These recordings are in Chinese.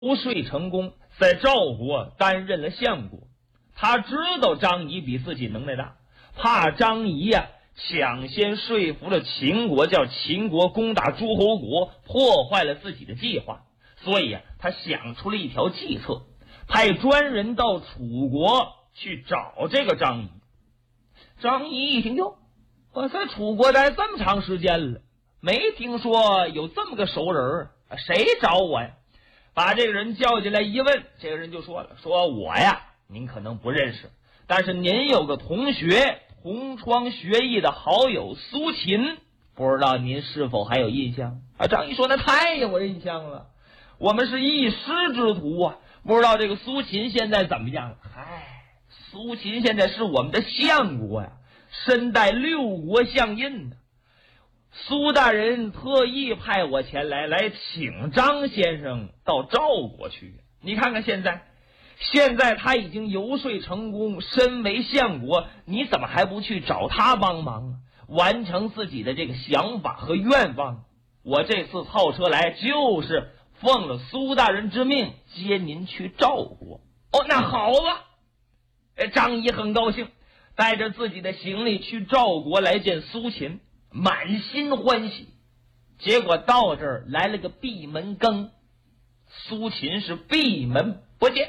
游说成功，在赵国担任了相国。他知道张仪比自己能耐大，怕张仪抢先说服了秦国，叫秦国攻打诸侯国，破坏了自己的计划。所以他想出了一条计策，派专人到楚国去找这个张仪。张仪一听，哟，我在楚国待这么长时间了，没听说有这么个熟人，谁找我呀？把这个人叫进来一问，这个人就说了，说我您可能不认识，但是您有个同学，同窗学艺的好友苏秦，不知道您是否还有印象？张仪说，那太有印象了，我们是一师之徒不知道这个苏秦现在怎么样了？苏秦现在是我们的相国身带6国相印的。苏大人特意派我前来请张先生到赵国去。你看看现在他已经游说成功，身为相国，你怎么还不去找他帮忙完成自己的这个想法和愿望？我这次操车来就是奉了苏大人之命接您去赵国。那好吧。张仪很高兴，带着自己的行李去赵国来见苏秦，满心欢喜。结果到这儿来了个闭门羹，苏秦是闭门不见。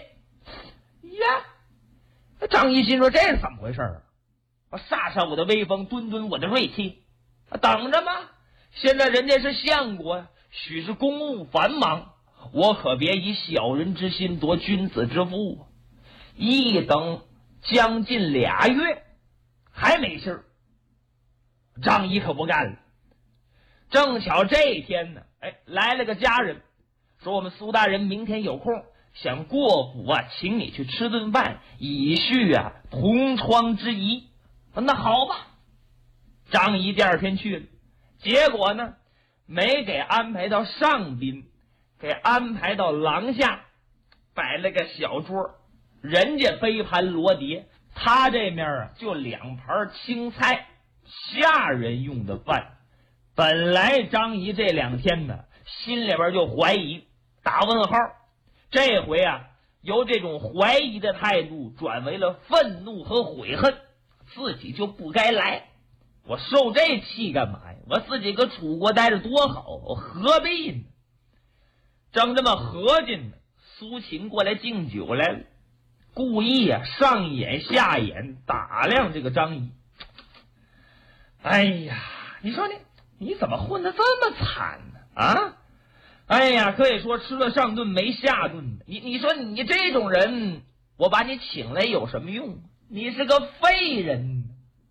张仪心说，这是怎么回事煞煞我的威风，敦敦我的锐气，等着吧，现在人家是相国许是公务繁忙，我可别以小人之心夺君子之腹一等将近2月还没信儿，张仪可不干了。正巧这一天呢，来了个家人，说我们苏大人明天有空，想过府请你去吃顿饭，以叙同窗之谊。那好吧，张仪第二天去了，结果呢，没给安排到上宾，给安排到廊下，摆了个小桌，人家杯盘罗碟，他这面就2盘青菜，下人用的饭。本来张仪这2天呢，心里边就怀疑，打问号。这回由这种怀疑的态度转为了愤怒和悔恨，自己就不该来，我受这气干嘛呀？我自己搁楚国待着多好，我何必呢？正这么合计呢，苏秦过来敬酒来了，故意上眼下眼打量这个张仪。哎呀，你说你怎么混得这么惨呢？哎呀，可以说吃了上顿没下顿。你说你这种人，我把你请来有什么用？你是个废人。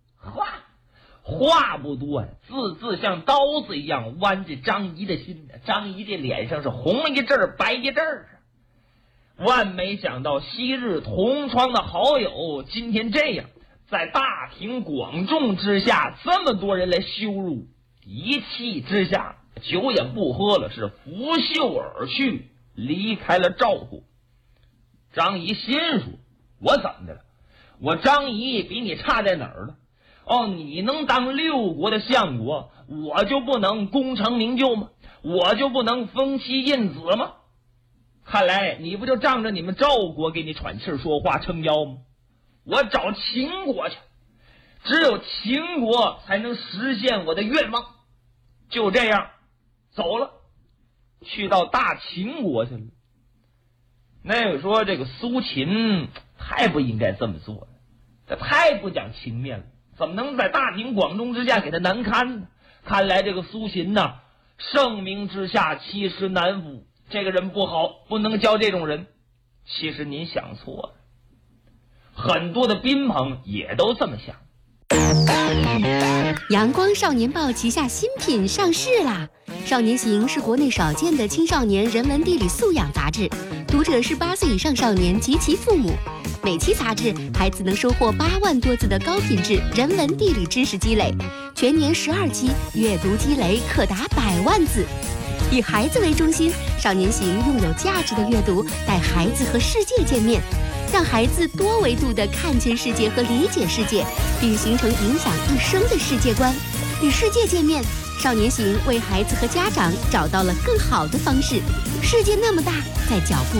话不多字字像刀子一样剜着张仪的心。张仪这脸上是红一阵儿白一阵儿。万没想到昔日同窗的好友今天这样，在大庭广众之下，这么多人来羞辱，一气之下酒也不喝了，是拂袖而去，离开了赵国。张仪心说，我怎么的了？我张仪比你差在哪儿了？你能当6国的相国，我就不能功成名就吗？我就不能封妻印子吗？看来你不就仗着你们赵国给你喘气说话撑腰吗？我找秦国去，只有秦国才能实现我的愿望。就这样走了，去到大秦国去了。那个说这个苏秦太不应该这么做了，这太不讲情面了，怎么能在大庭广众之下给他难堪呢？看来这个苏秦盛名之下其实难副，这个人不好，不能交这种人。其实您想错了，很多的宾朋也都这么想。 阳光少年报旗下新品上市啦！少年行是国内少见的青少年人文地理素养杂志，读者是8岁以上少年及其父母。每期杂志，孩子能收获8万多字的高品质人文地理知识积累，全年12期，阅读积累可达100万字。以孩子为中心，少年行用有价值的阅读带孩子和世界见面，让孩子多维度地看见世界和理解世界，并形成影响一生的世界观。与世界见面， 少年行为孩子和家长找到了更好的方式。世界那么大，在脚步